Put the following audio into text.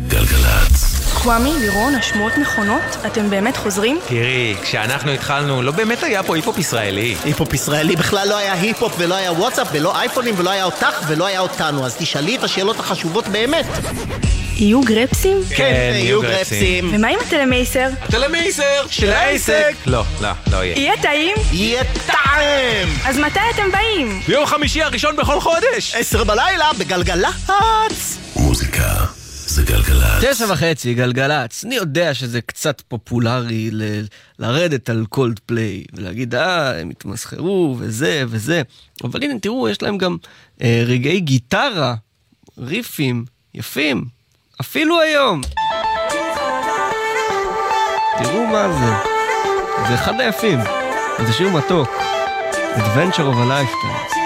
גלגלצ. קוואמי, לירון, השמועות נכונות? אתם באמת חוזרים? תראי, כשאנחנו התחלנו, לא באמת היה פה היפופ ישראלי. היפופ ישראלי בכלל לא היה היפופ ולא היה וואטסאפ ולא אייפונים ולא היה אותך ולא היה אותנו. אז תשאלי את השאלות החשובות באמת. יהיו גרפסים? כן, יהיו גרפסים. ומה עם הטלמייסר? הטלמייסר של העסק. לא יהיה. יהיה טעים? יהיה טעם! אז מתי אתם באים? ביום חמישי הראשון בכל חודש. 10 בלילה בגלגלצ. מוזיקה זה גלגלצ. 9:30 גלגלצ. אני יודע שזה קצת פופולרי לרדת על קולד פליי ולהגיד הם התמסחרו וזה, אבל הנה תראו, יש להם גם רגעי גיטרה, ריפים יפים, אפילו היום. תראו מה זה אחד היפים, זה שיר מתוק, Adventure of a Lifetime.